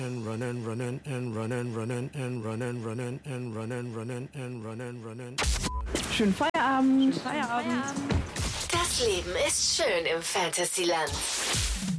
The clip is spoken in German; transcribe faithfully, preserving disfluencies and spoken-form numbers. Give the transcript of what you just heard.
and run and run and and run and run and and run and run and and run and run and and run and run and Schönen Feierabend. Schönen Feierabend. Das Leben ist schön im Fantasyland.